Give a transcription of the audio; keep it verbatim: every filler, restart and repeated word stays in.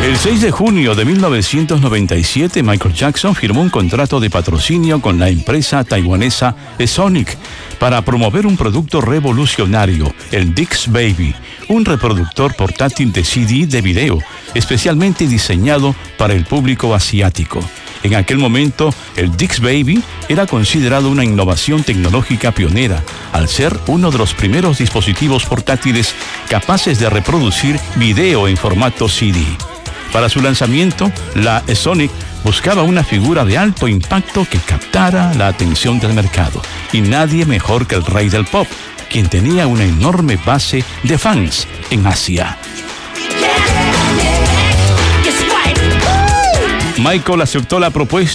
El seis de junio de mil novecientos noventa y siete, Michael Jackson firmó un contrato de patrocinio con la empresa taiwanesa Sonic para promover un producto revolucionario, el Dix Baby, un reproductor portátil de C D de video, especialmente diseñado para el público asiático. En aquel momento, el Dix Baby era considerado una innovación tecnológica pionera, al ser uno de los primeros dispositivos portátiles capaces de reproducir video en formato C D. Para su lanzamiento, la Sonic buscaba una figura de alto impacto que captara la atención del mercado, y nadie mejor que el rey del pop, quien tenía una enorme base de fans en Asia. Michael aceptó la propuesta